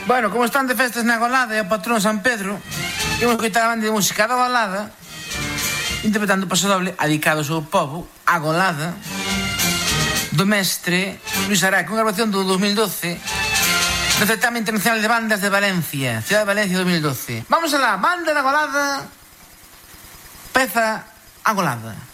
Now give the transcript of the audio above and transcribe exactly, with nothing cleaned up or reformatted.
Bueno, como están de festas na Golada e o patrón San Pedro, imos coitar a banda de música da Golada interpretando o paso doble dedicado ao seu povo, a Golada, do mestre Luis Araque, unha grabación do dos mil doce do Certame Internacional de Bandas de Valencia, Cidade de Valencia dos mil doce. Vamos alá, banda da Golada, peza a Golada.